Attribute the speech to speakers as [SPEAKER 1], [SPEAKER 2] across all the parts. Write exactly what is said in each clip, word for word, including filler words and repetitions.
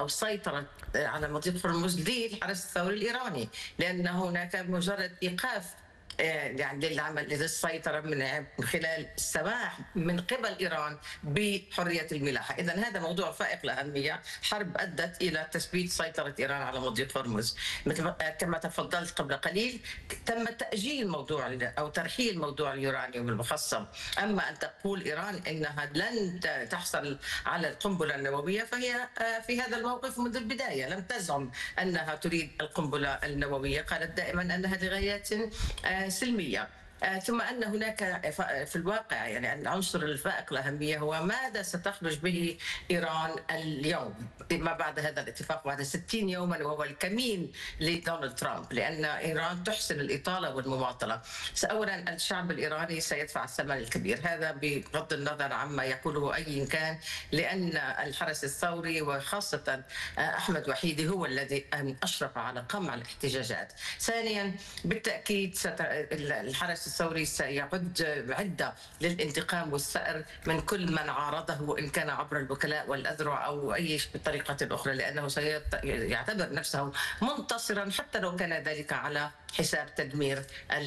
[SPEAKER 1] أو سيطرة على مضيق هرمز للحرس الثوري الإيراني، لأن هناك مجرد إيقاف يعني للعمل للسيطرة من خلال السماح من قبل إيران بحرية الملاحة. إذا هذا موضوع فائق الأهمية، حرب أدت إلى تثبيت سيطرة إيران على مضيق هرمز. مثل كما تفضلت قبل قليل، تم تأجيل موضوع أو ترحيل موضوع اليورانيوم المخصب. أما أن تقول إيران إنها لن تحصل على القنبلة النووية، فهي في هذا الموقف منذ البداية لم تزعم أنها تريد القنبلة النووية، قالت دائما أنها لغايات سلمية. ثم أن هناك في الواقع يعني العنصر الفائق الأهمية هو ماذا ستخرج به إيران اليوم ما بعد هذا الاتفاق بعد ستين يوما، وهو الكمين لدونالد ترامب، لأن إيران تحسن الإطالة والمماطلة. أولا الشعب الإيراني سيدفع الثمن الكبير، هذا بغض النظر عما يقوله أي كان، لأن الحرس الثوري وخاصة أحمد وحيدي هو الذي أشرف على قمع الاحتجاجات. ثانيا بالتأكيد الحرس الثوري سيعد عدة للانتقام والثأر من كل من عارضه، إن كان عبر الوكلاء والأذرع أو أي طريقة أخرى، لأنه سيعتبر نفسه منتصرا حتى لو كان ذلك على حساب تدمير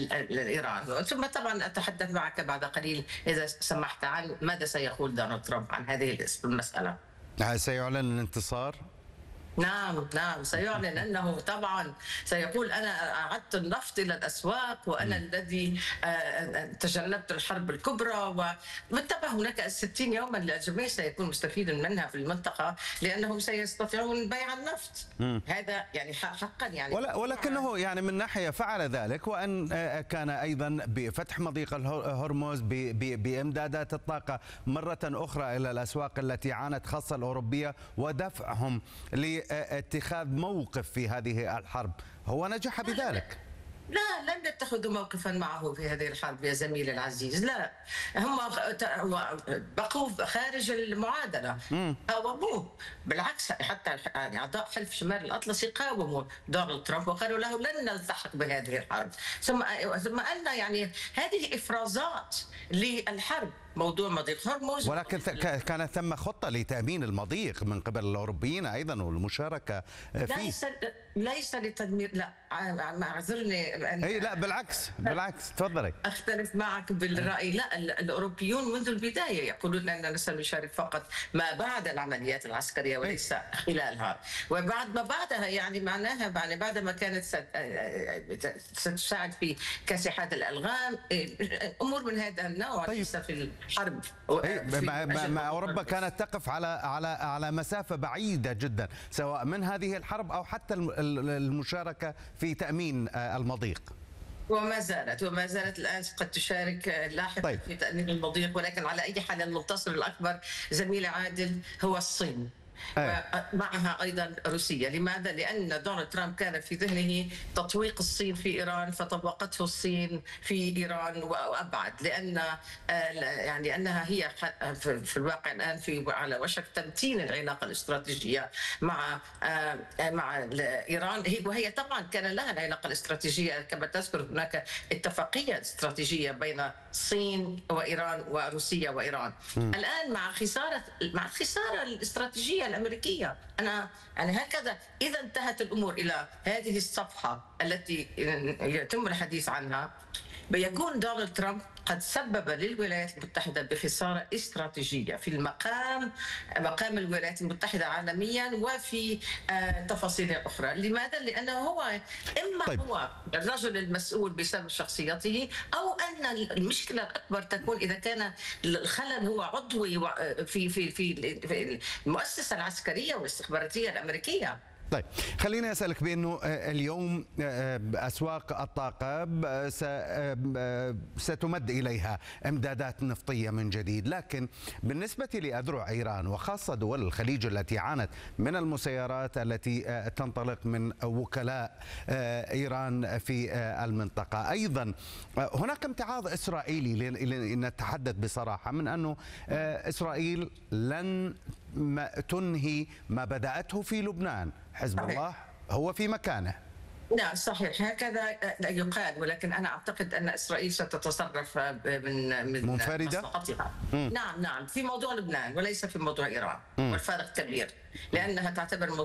[SPEAKER 1] إيران. ثم طبعا أتحدث معك بعد قليل إذا سمحت عن ماذا سيقول دونالد ترامب عن هذه المسألة.
[SPEAKER 2] سيعلن الانتصار؟
[SPEAKER 1] نعم نعم سيعلن أنه طبعا سيقول أنا أعدت النفط إلى الأسواق، وأنا م. الذي تجنبت الحرب الكبرى. وبالطبع هناك ستين يوما الجميع سيكون مستفيدا منها في المنطقة، لأنهم سيستطيعون بيع النفط. م. هذا يعني حقا يعني
[SPEAKER 2] ولكنه يعني من ناحية فعل ذلك، وأن كان أيضا بفتح مضيق هرمز بإمدادات الطاقة مرة أخرى إلى الأسواق التي عانت خاصة الأوروبية ودفعهم ل اتخاذ موقف في هذه الحرب. هو نجح بذلك؟
[SPEAKER 1] لا، لم يتخذوا موقفا معه في هذه الحرب يا زميلي العزيز، لا، هم بقوا خارج المعادلة، قاوموه. بالعكس حتى يعني أعضاء حلف شمال الأطلسي قاوموا دونالد ترامب وقالوا له لن نلتحق بهذه الحرب. ثم ثم أن يعني هذه إفرازات للحرب، موضوع مضيق هرمز.
[SPEAKER 2] ولكن كانت ثم خطة لتأمين المضيق من قبل الأوروبيين أيضا والمشاركة فيه.
[SPEAKER 1] ليس ليس لتدمير، لا اعذرني.
[SPEAKER 2] اي لا بالعكس بالعكس تفضلي.
[SPEAKER 1] اختلف معك بالرأي، لا، الأوروبيون منذ البداية يقولون أننا سنشارك فقط ما بعد العمليات العسكرية وليس خلالها. وبعد ما بعدها يعني معناها يعني بعد ما كانت ستساعد في كاسحات الألغام، أمور من هذا النوع. طيب. ليس في الحرب.
[SPEAKER 2] مع أوروبا كانت تقف على على على مسافة بعيدة جدا سواء من هذه الحرب أو حتى المشاركة في تأمين المضيق.
[SPEAKER 1] وما زالت وما زالت الآن قد تشارك لاحقا. طيب. في تأمين المضيق، ولكن على أي حال المنتصر الأكبر زميلي عادل هو الصين. أيه. معها أيضا روسيا. لماذا؟ لأن دونالد ترامب كان في ذهنه تطويق الصين في إيران، فطبقته الصين في إيران وأبعد، لأن يعني أنها هي في الواقع الآن في على وشك تمتين العلاقة الاستراتيجية مع مع إيران، وهي طبعا كان لها العلاقة الاستراتيجية كما تذكر. هناك اتفاقية استراتيجية بين الصين وإيران وروسيا وإيران. م. الآن مع خسارة مع الخسارة الاستراتيجية الأمريكية، أنا يعني هكذا إذا انتهت الأمور إلى هذه الصفحة التي يتم الحديث عنها، بيكون دونالد ترامب قد سبب للولايات المتحدة بخسارة استراتيجية في المقام مقام الولايات المتحدة عالميا وفي آه تفاصيل أخرى. لماذا؟ لأنه هو إما طيب. هو الرجل المسؤول بسبب شخصيته، أو أن المشكلة الأكبر تكون إذا كان الخلل هو عضوي في في في المؤسسة العسكرية والاستخباراتية الأمريكية.
[SPEAKER 2] طيب خليني أسألك بأنه اليوم أسواق الطاقة ستمد إليها إمدادات نفطية من جديد، لكن بالنسبة لأذرع إيران وخاصة دول الخليج التي عانت من المسيرات التي تنطلق من وكلاء إيران في المنطقة، أيضا هناك امتعاض إسرائيلي لنتحدث بصراحة من أنه إسرائيل لن تنهي ما بدأته في لبنان. حزب الله هو في مكانه.
[SPEAKER 1] نعم صحيح هكذا يقال، ولكن أنا أعتقد أن إسرائيل ستتصرف من من
[SPEAKER 2] منفردة.
[SPEAKER 1] نعم نعم في موضوع لبنان وليس في موضوع إيران، والفارق كبير، لأنها تعتبر